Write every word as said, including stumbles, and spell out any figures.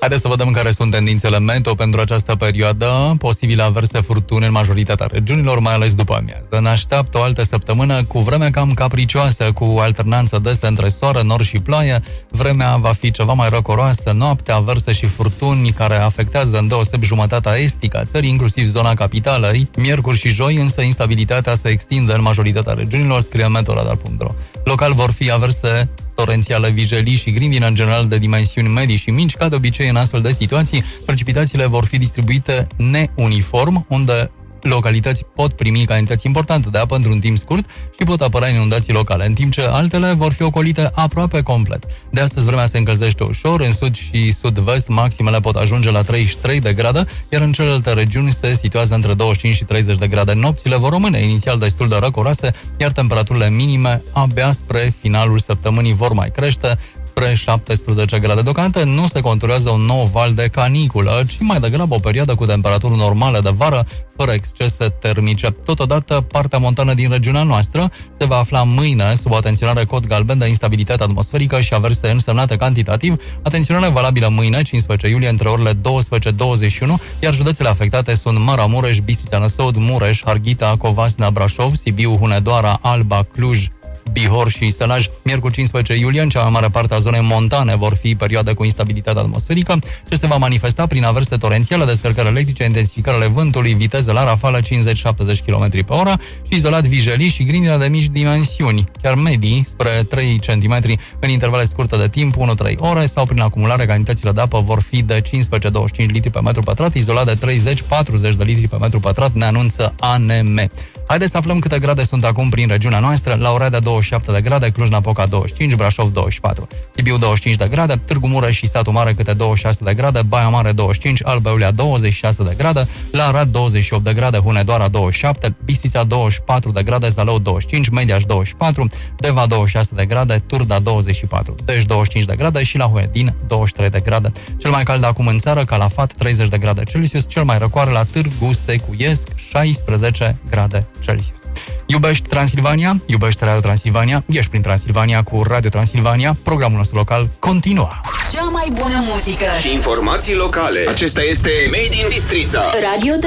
Haideți să vedem care sunt tendințele meteo pentru această perioadă. Posibile averse furtuni în majoritatea regiunilor, mai ales după amiază. Ne așteaptă o altă săptămână cu vreme cam capricioasă, cu alternanță desă între soare, nor și ploaie. Vremea va fi ceva mai răcoroasă, noaptea, averse și furtuni care afectează îndeosebi jumătatea estică a țării, inclusiv zona capitalei. Miercuri și joi, însă, instabilitatea se extinde în majoritatea regiunilor, scrie meteoradar punct ro. Local vor fi averse torențiale, vijelii și grindină în general de dimensiuni medii și mici. Ca de obicei, în astfel de situații, precipitațiile vor fi distribuite neuniform, unde localități pot primi cantități importante de apă într-un timp scurt și pot apărea inundații locale, în timp ce altele vor fi ocolite aproape complet. De astăzi vremea se încălzește ușor, în sud și sud-vest maximele pot ajunge la treizeci și trei de grade, iar în celelalte regiuni se situează între douăzeci și cinci și treizeci de grade. Nopțile vor rămâne inițial destul de răcoroase, iar temperaturile minime abia spre finalul săptămânii vor mai crește, spre șaptesprezece grade. Deocamdată nu se conturează un nou val de caniculă, ci mai degrabă o perioadă cu temperaturi normale de vară, fără excese termice. Totodată, partea montană din regiunea noastră se va afla mâine sub atenționare cod galben de instabilitate atmosferică și averse însemnate cantitativ. Atenționare valabilă mâine, cincisprezece iulie, între orele douăsprezece douăzeci și unu, iar județele afectate sunt Maramureș, Bistrița, Năsăud, Mureș, Harghita, Covasna, Brașov, Sibiu, Hunedoara, Alba, Cluj, Bihor și Sălaj. Miercuri cincisprezece iulie, în cea mai mare parte a zonei montane vor fi perioade cu instabilitate atmosferică, ce se va manifesta prin averse torențiale, descărcări electrice, intensificări ale vântului, viteze la rafală cincizeci șaptezeci de kilometri pe oră și izolat vijelii și grindină de mici dimensiuni, chiar medii, spre trei centimetri în intervale scurte de timp, unu trei ore, sau prin acumulare cantitățile de apă vor fi de cincisprezece douăzeci și cinci litri pe metru pătrat, izolat de treizeci patruzeci de litri pe metru pătrat, ne anunță A N M. Haideți să aflăm câte grade sunt acum prin regiunea noastră. La Oradea douăzeci și șapte de grade, Cluj-Napoca douăzeci și cinci, Brașov douăzeci și patru, Sibiu douăzeci și cinci de grade, Târgu Mureș și Satu Mare câte douăzeci și șase de grade, Baia Mare douăzeci și cinci, Alba Iulia douăzeci și șase de grade, la Arad douăzeci și opt de grade, Hunedoara douăzeci și șapte, Bistrița douăzeci și patru de grade, Zalău douăzeci și cinci, Mediaș douăzeci și patru, Deva douăzeci și șase de grade, Turda douăzeci și patru, Dej douăzeci și cinci de grade și la Huedin douăzeci și trei de grade. Cel mai cald acum în țară, Calafat treizeci de grade Celsius, cel mai răcoare la Târgu Secuiesc șaisprezece grade Celsius. Iubești Transilvania? Iubești Radio Transilvania? Ești prin Transilvania cu Radio Transilvania. Programul nostru local continuă. Cea mai bună muzică și informații locale. Acesta este Made in Bistrița. Radio